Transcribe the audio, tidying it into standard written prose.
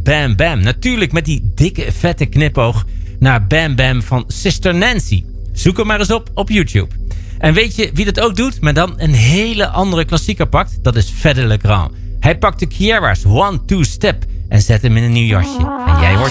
Bam Bam. Natuurlijk met die dikke vette knipoog naar Bam Bam van Sister Nancy. Zoek hem maar eens op YouTube. En weet je wie dat ook doet, maar dan een hele andere klassieker pakt? Dat is Fedde Le Grand. Hij pakt de Kiara's One Two Step en zet hem in een nieuw jasje. En jij hoort